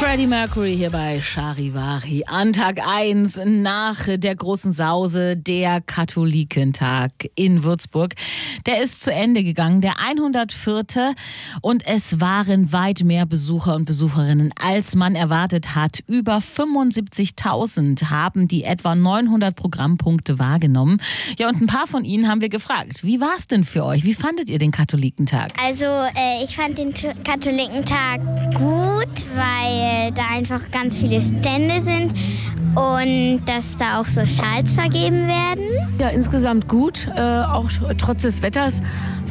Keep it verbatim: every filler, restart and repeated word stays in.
Freddie Mercury hier bei Charivari an Tag eins nach der großen Sause, der Katholikentag in Würzburg. Der ist zu Ende gegangen, der hundertvierte. Und es waren weit mehr Besucher und Besucherinnen, als man erwartet hat. Über fünfundsiebzigtausend haben die etwa neunhundert Programmpunkte wahrgenommen. Ja, und ein paar von ihnen haben wir gefragt. Wie war es denn für euch? Wie fandet ihr den Katholikentag? Also äh, ich fand den T- Katholikentag gut, weil da einfach ganz viele Stände sind und dass da auch so Schals vergeben werden. Ja, insgesamt gut, äh, auch trotz des Wetters